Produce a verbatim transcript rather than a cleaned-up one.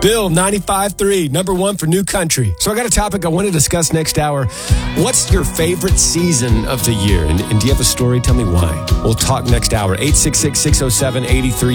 Bill, ninety-five three, number one for New Country. So I got a topic I want to discuss next hour. What's your favorite season of the year? And, and do you have a story? Tell me why. We'll talk next hour. eight six six, six oh seven, eight three